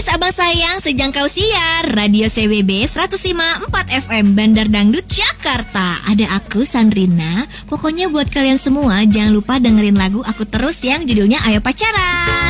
abang sayang, sejangkau siar Radio CBB 105.4 FM Bandar Dangdut Jakarta. Ada aku Sandrina. Pokoknya buat kalian semua jangan lupa dengerin lagu aku terus yang judulnya Ayo Pacaran.